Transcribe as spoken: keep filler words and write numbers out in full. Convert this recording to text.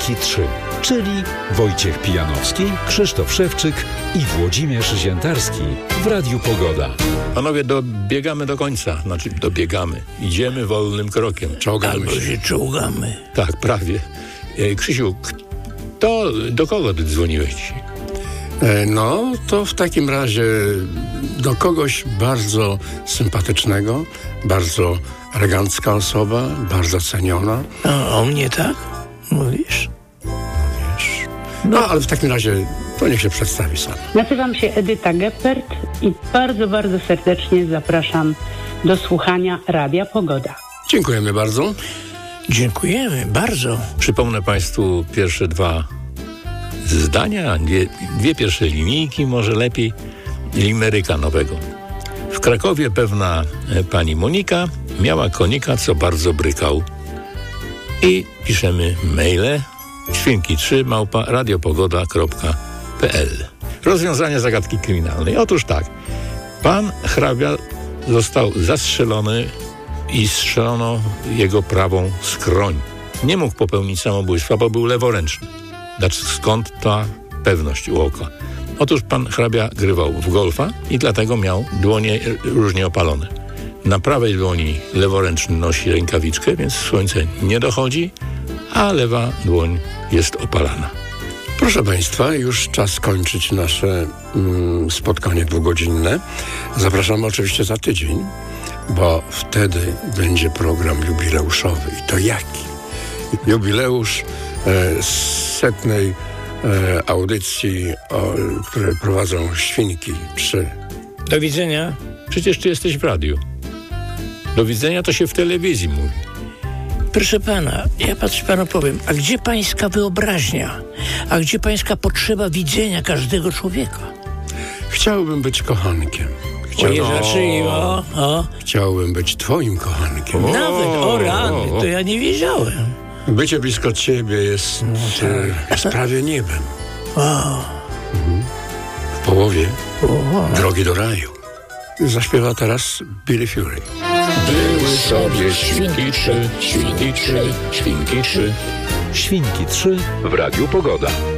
Świnki trzy, czyli Wojciech Pijanowski, Krzysztof Szewczyk i Włodzimierz Ziętarski w Radiu Pogoda. Panowie, dobiegamy do końca, znaczy dobiegamy, idziemy wolnym krokiem, czołgamy Albo się. się czołgamy. Tak, prawie. E, Krzysiu, kto, do kogo ty dzwoniłeś dzisiaj? E, No, to w takim razie do kogoś bardzo sympatycznego, bardzo elegancka osoba, bardzo ceniona. O, o mnie tak? Mówisz? Wiesz. No, ale w takim razie to niech się przedstawi sam. Nazywam się Edyta Geppert i bardzo, bardzo serdecznie zapraszam do słuchania Radia Pogoda. Dziękujemy bardzo. Dziękujemy bardzo. Przypomnę Państwu pierwsze dwa zdania, dwie, dwie pierwsze linijki, może lepiej, limeryka nowego. W Krakowie pewna e, pani Monika miała konika, co bardzo brykał. I piszemy maile świnki trzy małpa radiopogoda kropka p l. Rozwiązanie zagadki kryminalnej. Otóż tak, pan hrabia został zastrzelony i strzelono jego prawą skroń. Nie mógł popełnić samobójstwa, bo był leworęczny. Znaczy, skąd ta pewność u oka? Otóż pan hrabia grywał w golfa i dlatego miał dłonie różnie opalone. Na prawej dłoni leworęczny nosi rękawiczkę, więc słońce nie dochodzi, a lewa dłoń jest opalana. Proszę Państwa, już czas kończyć nasze mm, spotkanie dwugodzinne. Zapraszamy oczywiście za tydzień, bo wtedy będzie program jubileuszowy. I to jaki? Jubileusz e, setnej e, audycji, o, które prowadzą Świnki trzy. Do widzenia. Przecież ty jesteś w radiu. Do widzenia to się w telewizji mówi. Proszę pana, ja patrz panu powiem, a gdzie pańska wyobraźnia? A gdzie pańska potrzeba widzenia każdego człowieka? Chciałbym być kochankiem. Oje, Chciałbym, zaczyni, o, o. chciałbym być twoim kochankiem. Nawet, o rany, to ja nie wiedziałem. Bycie blisko ciebie jest, e, jest prawie niebem. O, W połowie o. drogi do raju. Zaśpiewa teraz Billy Fury. Były sobie świnki trzy, świnki trzy, świnki trzy. Świnki trzy w Radiu Pogoda.